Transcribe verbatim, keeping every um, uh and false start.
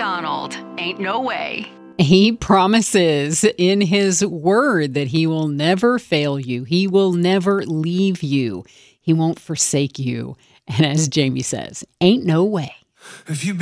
McDonald. Ain't no way. He promises in his word that he will never fail you. He will never leave you. He won't forsake you. And as Jamie says, ain't no way. If you